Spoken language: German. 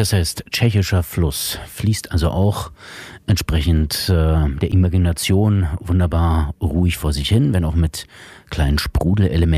Das heißt, tschechischer Fluss fließt also auch entsprechend der Imagination wunderbar ruhig vor sich hin, wenn auch mit kleinen Sprudelementen.